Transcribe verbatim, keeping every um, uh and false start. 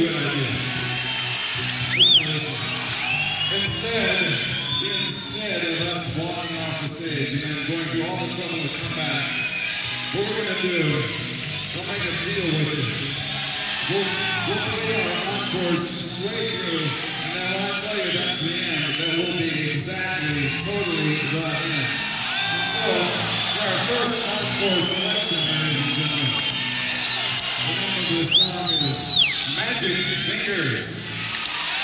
good idea. Instead, instead of us walking off the stage and then going through all the trouble to come back, what we're gonna do, I'll make a deal with you. We'll, we'll play our encores straight through, and then when I tell you that's the end, that will be exactly, totally the end. And so, for our first encore selection, ladies and gentlemen, the name of this song is Magic Fingers.